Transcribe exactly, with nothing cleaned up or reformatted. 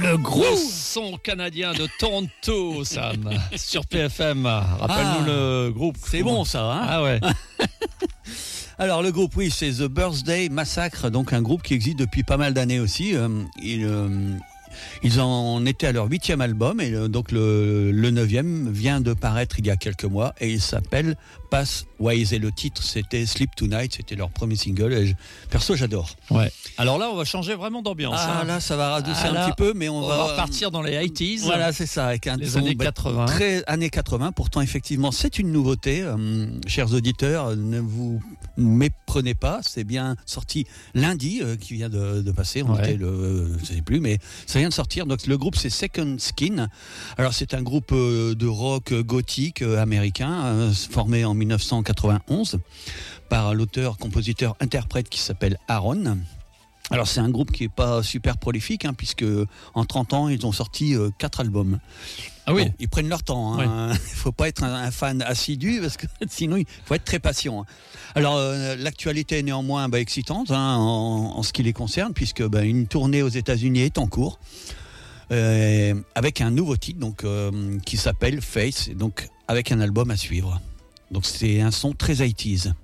Le gros son canadien de Toronto, Sam, sur P F M. Rappelle-nous ah, le groupe. C'est bon ça, hein? Ah ouais. Alors le groupe, oui, c'est The Birthday Massacre, donc un groupe qui existe depuis pas mal d'années aussi. Euh, il, euh, ils en étaient à leur huitième album et euh, donc le, le neuvième vient de paraître il y a quelques mois et il s'appelle Pathways et le titre c'était Sleep Tonight, c'était leur premier single et je, perso j'adore. Ouais. Alors là on va changer vraiment d'ambiance. Ah hein. là ça va radoucir ah, là, un petit peu mais on, on va, va repartir dans les quatre-vingt-dix. Voilà c'est ça avec un les son années quatre-vingts. Très années quatre-vingts. Pourtant effectivement c'est une nouveauté, euh, chers auditeurs, ne vous méprenez pas, c'est bien sorti lundi euh, qui vient de, de passer. On ouais. était le, euh, je sais plus mais ça vient de sortir. Donc le groupe c'est Second Skin. Alors c'est un groupe euh, de rock gothique euh, américain euh, formé en dix-neuf cent quatre-vingt-onze par l'auteur, compositeur, interprète qui s'appelle Aaron. Alors c'est un groupe qui est pas super prolifique hein, puisque en trente ans ils ont sorti euh, quatre albums. Ah oui. Bon, ils prennent leur temps. Il hein. ouais. faut pas être un, un fan assidu parce que sinon il faut être très patient. Alors euh, l'actualité est néanmoins bah, excitante hein, en, en ce qui les concerne puisque bah, une tournée aux États-Unis est en cours. Euh, avec un nouveau titre donc, euh, qui s'appelle Face, donc avec un album à suivre. Donc c'est un son très eighties.